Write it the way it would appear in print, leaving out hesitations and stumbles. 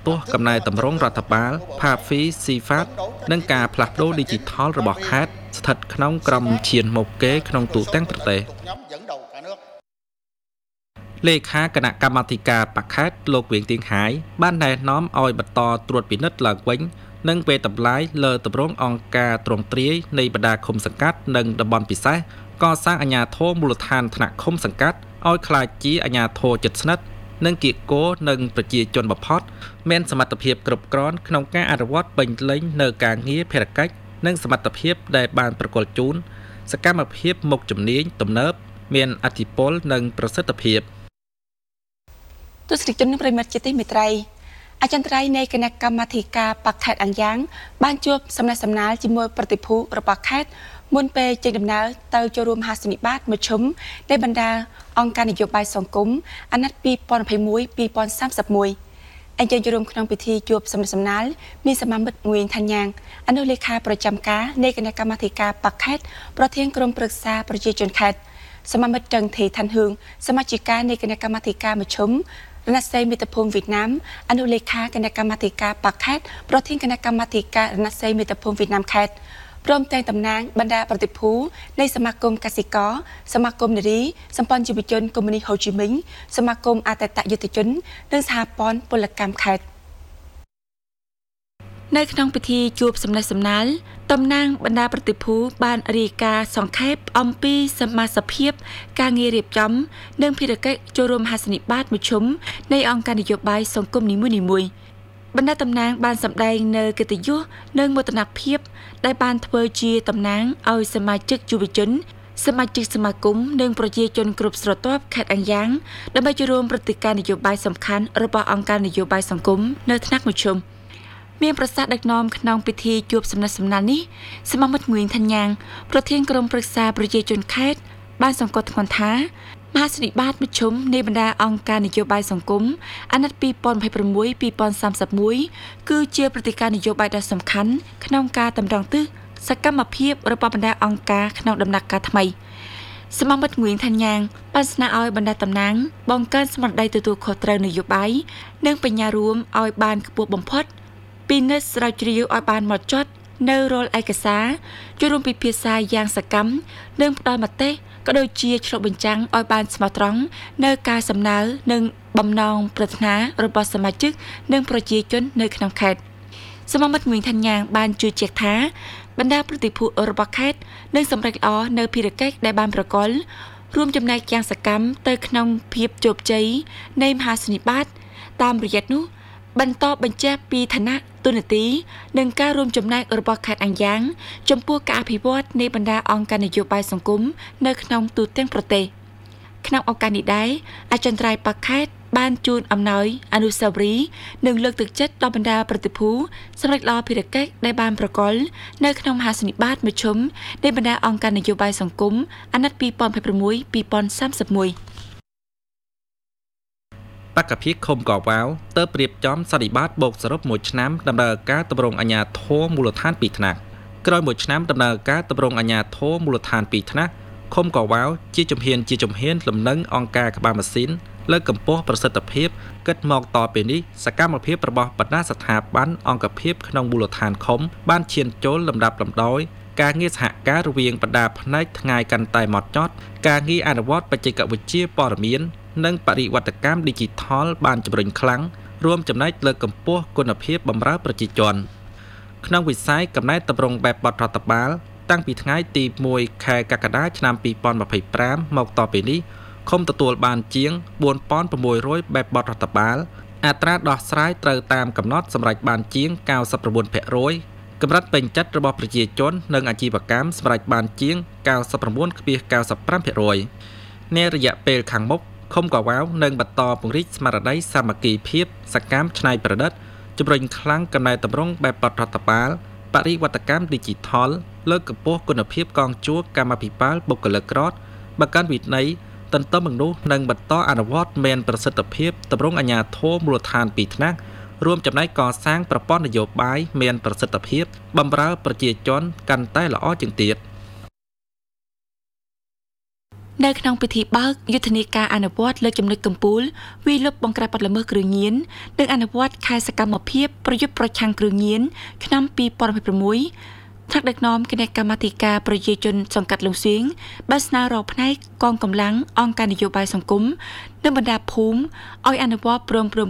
ទោសកំណែតម្រង់រដ្ឋបាលផាហ្វីស៊ីហ្វាតនិងការផ្លាស់ប្ដូរឌីជីថលរបស់ខេត្តស្ថិតក្នុងក្រមឈានមុខគេក្នុងទូទាំងប្រទេសលេខាគណៈកម្មាធិការបកខេត្តលោកវៀងទៀងហាយបានណែនាំឲ្យបន្តត្រួតពិនិត្យឡើងវិញនិងវេតម្លាយលើតម្រង់អង្គការទ្រង់ទ្រាយនៃបណ្ដាឃុំសង្កាត់និងតំបន់ពិសេសកសាងអាជ្ញាធរមូលដ្ឋានថ្នាក់ឃុំសង្កាត់ឲ្យក្លាយជាអាជ្ញាធរជិតស្និទ្ធនិងគៀកគរនិងប្រជាជនបំផុតមានសមត្ថភាពគ្រប់គ្រាន់ក្នុងការអនុវត្តពេញលេញនៅការងារភារកិច្ចនិងសមត្ថភាពដែលបានប្រកល់ជូនសកម្មភាពមុខជំនាញទំនើបមានអធិពលនិងប្រសិទ្ធភាពទស្សនិកជនប្រិមិត្តជាទីមេត្រីអចិន្ត្រៃយ៍នៃគណៈកម្មាធិការបកខេត្តអង្យ៉ាងបានជួបសំណេះសំណាលជាមួយប្រតិភូរបស់ខេត្តមុនពេលចេញដំណើរទៅចូលរួមហាសនិបាតមជ្ឈុំនៃបណ្ដាអង្គការនយោបាយសង្គមអាណត្តិ2021-2031អញ្ជើញចូលរួមក្នុងពិធីជួបសំណេះសំណាលមានសមាមិត្តងួយថាញ៉ាងអនុលេខាប្រចាំការនៃគណៈកម្មាធិការបកខេត្តប្រធានក្រុមប្រឹក្សាប្រជាជនខេត្តសមាមិត្តចង្ធីឋានហឿងសមាជិកនៃគណៈកម្មាធិការមជ្ឈុំរណសិរ្យមាតុភូមិវៀតណាមអនុលេខាគណៈកម្មាធិការបកខេត្តប្រធានគណៈកម្មាធិការរណសិរ្យមាតុភូមិវៀតណាមខេត្តព្រមទាំងតំណាងបណ្ដាប្រតិភូនៃសមាគមកសិករសមាគមនារីសម្ព័ន្ធយុវជនកុម្មុយនីហូជីមិញសមាគមអតីតយុទ្ធជននិងសហព័ន្ធពលកម្មខេត្តនៅក្នុងពិធីជួបសំណេះសំណាលតំណាងបណ្ដាប្រតិភូបានរាយការណ៍សង្ខេបអំពីសមាជភាពការងាររៀបចំនិងភារកិច្ចចូលរួមហាសនិបាតមជ្ឈុំនៃអង្គការនយោបាយសង្គមនីមួយៗបណ្ដាតំណាងបានសម្ដែងនៅកិត្តិយសនិងមោទនភាពដែលបានធ្វើជាតំណាងឲ្យសមាជិកយុវជនសមាជិកសមាគមនិងប្រជាជនគ្រប់ស្រទាប់ខេត្តអង្យ៉ាងដើម្បីចូលរួមព្រឹត្តិការណ៍នយោបាយសំខាន់របស់អង្គការនយោបាយសង្គមនៅថ្នាក់មជ្ឈុំមានប្រសាសន៍ដឹកនាំក្នុងពិធីជួបសំណេះសំណាលនេះសមាមិត្តងួយថាញ៉ាងប្រធានក្រុមប្រឹក្សាប្រជាជនខេត្តបានសង្កត់ធ្ងន់ថាមហាសន្និបាតមជ្ឈុំនៃបណ្ដាអង្គការនយោបាយសង្គមអាណត្តិ2026-2031គឺជាព្រឹត្តិការណ៍នយោបាយដ៏សំខាន់ក្នុងការតម្រង់ទិសសកម្មភាពរបស់បណ្ដាអង្គការក្នុងដំណាក់កាលថ្មីសមាមិត្តងួយថាញ៉ាងបានស្នើឲ្យបណ្ដាតំណាងបង្កើនស្មារតីទទួលខុសត្រូវនយោបាយនិងបញ្ញារួមឲ្យបានខ្ពស់បំផុតពិនិត្យស្រាវជ្រាវឲ្យបានហ្មត់ចត់នៅរាល់ឯកសារចូលរួមពិភាក្សាយ៉ាងសកម្មនិងផ្ដល់មតិក៏ដូចជាឆ្លុះបញ្ចាំងឲ្យបានស្មោះត្រង់នៅការសំណើនិងបំណងប្រាថ្នារបស់សមាជិកនិងប្រជាជននៅក្នុងខេត្តសមាមិត្តងួយថាញ៉ាងបានជឿជាក់ថាបណ្ដាប្រតិភូរបស់ខេត្តនឹងសម្រេចល្អនៅភារកិច្ចដែលបានប្រកល់រួមចំណែកយ៉ាងសកម្មទៅក្នុងភាពជោគជ័យនៃមហាសន្និបាតតាមរយៈនោះបន្តបញ្ជាក់ពីឋានៈទូនាទីនិងការរួមចំណែករបស់ខេត្តអង្យ៉ាងចំពោះការអភិវឌ្ឍនៃបណ្ដាអង្គការនយោបាយសង្គមនៅក្នុងទូទាំងប្រទេសក្នុងឱកាសនេះដែរអចិន្ត្រៃយ៍បកខេត្តបានជូនអំណោយអនុស្សាវរីយ៍និងលើកទឹកចិត្តដល់បណ្ដាប្រតិភូសម្រាប់ល្អភារកិច្ចដែលបានប្រកល់នៅក្នុងមហាសន្និបាតមជ្ឈុំនៃបណ្ដាអង្គការនយោបាយសង្គមអាណត្តិ2026-2031 បកភិកឃុំកវ៉ាវទើបរៀបចំសន្និបាតបូកសរុប1ឆ្នាំដំណើរការទម្រង់អាជ្ញាធរមូលដ្ឋាន2ថ្នាក់ក្រោយ1ឆ្នាំដំណើរការទម្រង់អាជ្ញាធរមូលដ្ឋាន2ថ្នាក់ឃុំកវ៉ាវជាជំហានលំនឹងអង្គការក្បាលម៉ាស៊ីនលើកកម្ពស់ប្រសិទ្ធភាពគិតមកតទៅនេះសកម្មភាពរបស់បណ្ដាស្ថាប័នអង្គភាពក្នុងមូលដ្ឋានឃុំបានឈានចូលលំដាប់លំដោយការងារសហការរវាងបណ្ដាផ្នែកថ្ងៃកាន់តែហ្មត់ចត់ការងារអនុវត្តបច្ចេកវិទ្យាព័ត៌មាននិងបរិវត្តកម្មឌីជីថលបានជំរុញខ្លាំងរួមចំណែកលើកកម្ពស់គុណភាពបម្រើប្រជាជនក្នុងវិស័យកំណែតម្រង់បែបបទរដ្ឋបាលតាំងពីថ្ងៃទី1ខែកក្កដាឆ្នាំ2025មកតទៅនេះឃុំទទួលបានជាង 4600 បែបបទរដ្ឋបាលអត្រាដោះស្រាយត្រូវតាមកំណត់សម្រាប់បានជាង 99% កម្រិតពេញចិត្តរបស់ប្រជាជននិងអាជីវកម្មសម្រាប់បានជាង 99.95% នារយៈពេលខាងមុខឃុំកវ៉ាវនឹងបន្តពង្រីកស្មារតីសាមគ្គីភាពសកម្មច្នៃប្រឌិតជំរុញខ្លាំងកំណែតម្រង់បែបបទរដ្ឋបាលបរិវត្តកម្មឌីជីថលលើកកម្ពស់គុណភាពកងជួរកម្មអភិបាលបុគ្គលិករដ្ឋបង្កើនវិន័យទន្ទឹមនឹងនោះនឹងបន្តអនុវត្តមានប្រសិទ្ធភាពតម្រង់អាជ្ញាធរមូលដ្ឋាន2ថ្នាក់រួមចំណែកកសាងប្រព័ន្ធនយោបាយមានប្រសិទ្ធភាពបម្រើប្រជាជនកាន់តែល្អជាងទៀតនៅក្នុងពិធីបើកយុទ្ធនាការអនុវត្តលើកចំណុចកំពូលវិលុបបង្ក្រាបបទល្មើសគ្រឿងញៀននិងអនុវត្តខែសកម្មភាពប្រយុទ្ធប្រឆាំងគ្រឿងញៀនឆ្នាំ2026 ថ្នាក់ដឹកនាំគណៈកម្មាធិការប្រជាជនសង្កាត់លំសៀងបានស្នើរកផ្នែកកងកម្លាំងអង្គការនយោបាយសង្គមនិងបណ្ដាភូមិឲ្យអនុវត្តព្រម